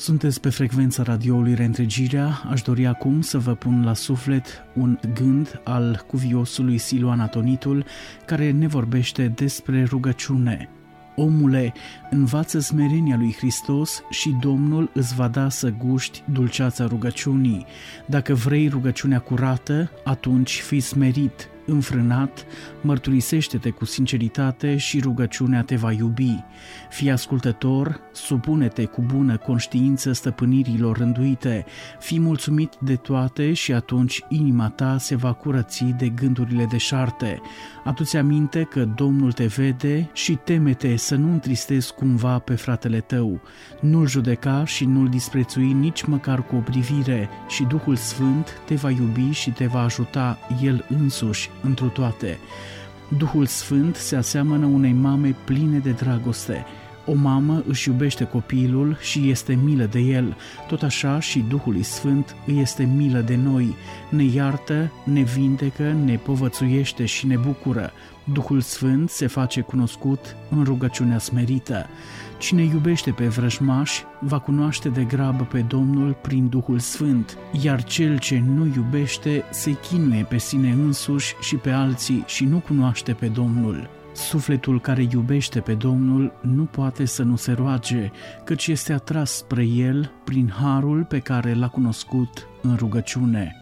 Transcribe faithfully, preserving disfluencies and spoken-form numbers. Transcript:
Sunteți pe frecvența radioului Reîntregirea. Aș dori acum să vă pun la suflet un gând al cuviosului Siluan Atonitul, care ne vorbește despre rugăciune. Omule, învață smerenia lui Hristos și Domnul îți va da să guști dulceața rugăciunii. Dacă vrei rugăciunea curată, atunci fii smerit, înfrânat, mărturisește-te cu sinceritate și rugăciunea te va iubi. Fii ascultător, supune-te cu bună conștiință stăpânirilor rânduite, fii mulțumit de toate și atunci inima ta se va curăți de gândurile deșarte. Adu-ți aminte că Domnul te vede și teme-te să nu întristezi cumva pe fratele tău. Nu-l judeca și nu-l disprețui nici măcar cu o privire și Duhul Sfânt te va iubi și te va ajuta El însuși întru toate. Duhul Sfânt se aseamănă unei mame pline de dragoste. O mamă își iubește copilul și este milă de el, tot așa și Duhul Sfânt îi este milă de noi, ne iartă, ne vindecă, ne povățuiește și ne bucură. Duhul Sfânt se face cunoscut în rugăciunea smerită. Cine iubește pe vrăjmași va cunoaște de grabă pe Domnul prin Duhul Sfânt, iar cel ce nu iubește se chinuie pe sine însuși și pe alții și nu cunoaște pe Domnul. Sufletul care iubește pe Domnul nu poate să nu se roage, căci este atras spre El prin harul pe care l-a cunoscut în rugăciune.